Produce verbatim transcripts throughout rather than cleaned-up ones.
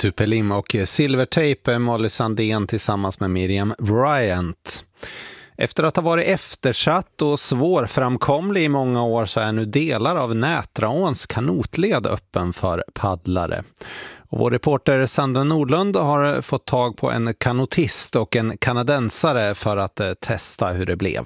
Superlim och Silvertape, Molly Sandén tillsammans med Miriam Bryant. Efter att ha varit eftersatt och svårframkomlig i många år så är nu delar av Nätraåns kanotled öppen för paddlare. Och vår reporter Sandra Nordlund har fått tag på en kanotist och en kanadensare för att testa hur det blev.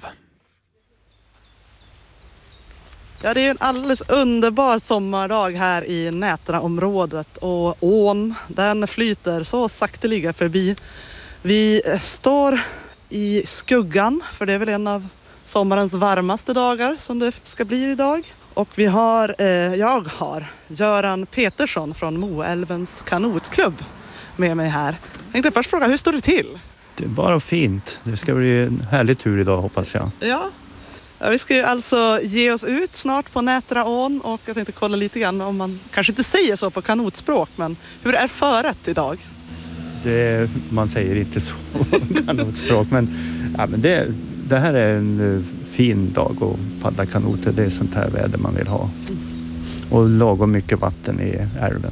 Ja, det är en alldeles underbar sommardag här i Nätraområdet och ån, den flyter så sakteliga förbi. Vi står i skuggan, för det är väl en av sommarens varmaste dagar som det ska bli idag. Och vi har, eh, jag har Göran Petersson från Moälvens kanotklubb med mig här. Jag tänkte först fråga, hur står det till? Det är bara fint. Det ska bli en härlig tur idag, hoppas jag. Ja. Ja, vi ska ju alltså ge oss ut snart på Nätraån och jag tänkte kolla lite grann om man kanske inte säger så på kanotspråk, men hur är föret idag? Det, man säger inte så på kanotspråk, men, ja, men det, det här är en fin dag att paddla kanoter. Det är sånt här väder man vill ha. Och lagom mycket vatten i älven.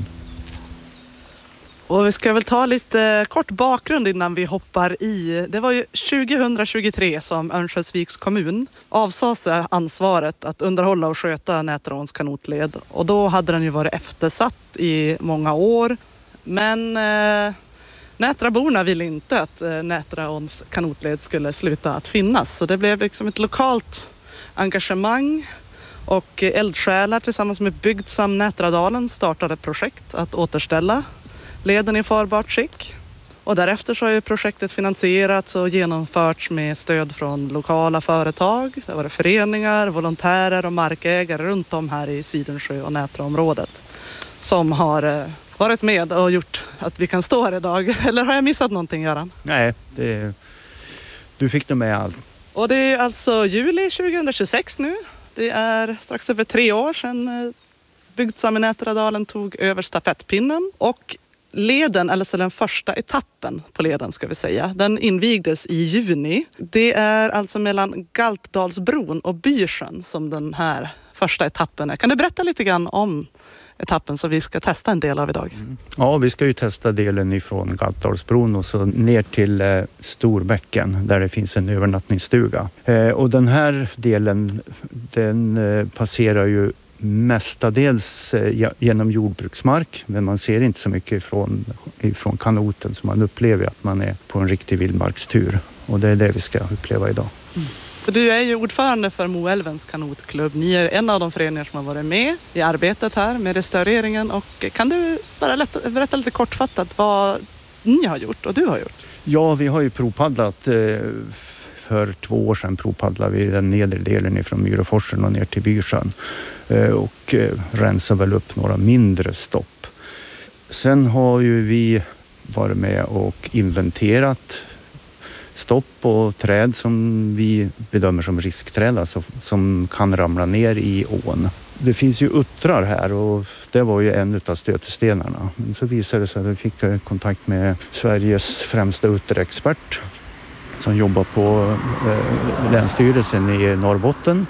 Och vi ska väl ta lite kort bakgrund innan vi hoppar i. Det var ju tjugohundratjugotre som Örnsköldsviks kommun avsade sig ansvaret att underhålla och sköta Nätraåns kanotled. Och då hade den ju varit eftersatt i många år. Men eh, Nätraborna ville inte att eh, Nätraåns kanotled skulle sluta att finnas. Så det blev liksom ett lokalt engagemang. Och eldsjälar tillsammans med Bygdsam Nätradalen startade ett projekt att återställa leden i farbart skick. Och därefter så har ju projektet finansierats och genomförts med stöd från lokala företag. Det var det föreningar, volontärer och markägare runt om här i Sidensjö och Nätraområdet som har varit med och gjort att vi kan stå här idag. Eller har jag missat någonting, Göran? Nej, det, du fick nog med allt. Och det är alltså juli tjugohundratjugosex nu. Det är strax över tre år sedan Bygdsam i Nätradalen tog över stafettpinnen. Och leden, alltså den första etappen på leden ska vi säga, den invigdes i juni. Det är alltså mellan Galtdalsbron och Bysjön som den här första etappen är. Kan du berätta lite grann om etappen som vi ska testa en del av idag? Mm. Ja, vi ska ju testa delen ifrån Galtdalsbron och så ner till eh, Storbäcken där det finns en övernattningsstuga. Eh, och den här delen, den eh, passerar ju mestadels eh, genom jordbruksmark, men man ser inte så mycket ifrån, ifrån kanoten, så man upplever att man är på en riktig vildmarkstur. Och det är det vi ska uppleva idag. Mm. Du är ju ordförande för Moälvens kanotklubb. Ni är en av de föreningar som har varit med i arbetet här med restaureringen. Och kan du bara lätta, berätta lite kortfattat vad ni har gjort och du har gjort? Ja, vi har ju provpaddlat. Eh, för två år sedan provpaddlade vi den nedre delen ifrån Myreforsen och ner till Bysjön. Eh, och eh, rensade väl upp några mindre stopp. Sen har ju vi varit med och inventerat stopp och träd som vi bedömer som riskträd, alltså som kan ramla ner i ån. Det finns ju uttrar här och det var ju en av stötestenarna. Men så visade det sig att vi fick kontakt med Sveriges främsta utterexpert som jobbar på eh, Länsstyrelsen i Norrbotten.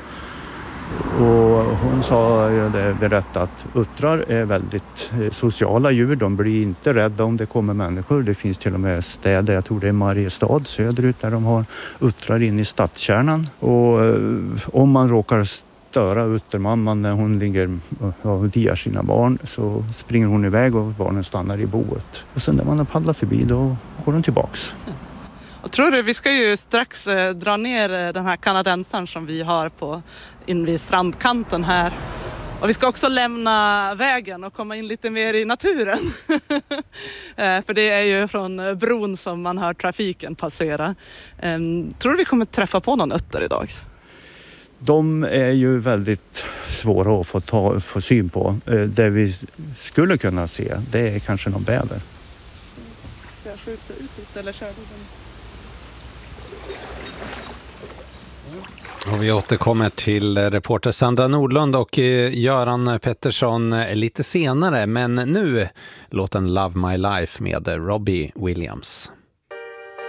Och hon sa, det berättade att uttrar är väldigt sociala djur. De blir inte rädda om det kommer människor. Det finns till och med städer, jag tror det är Mariestad söderut, där de har uttrar in i stadskärnan. Och om man råkar störa uttermamman när hon ligger och diar sina barn, så springer hon iväg och barnen stannar i boet. Och sen när man har paddlat förbi, då går de tillbaks. Och tror du, vi ska ju strax eh, dra ner eh, den här kanadensaren som vi har på in vid strandkanten här. Och vi ska också lämna vägen och komma in lite mer i naturen. eh, för det är ju från bron som man hör trafiken passera. Eh, tror du vi kommer träffa på någon utter idag? De är ju väldigt svåra att få, ta, få syn på. Eh, det vi skulle kunna se, det är kanske någon bäver. Ska jag skjuta ut lite eller kör du den? Och vi återkommer till reporter Sandra Nordlund och Göran Pettersson lite senare. Men nu låten Love My Life med Robbie Williams.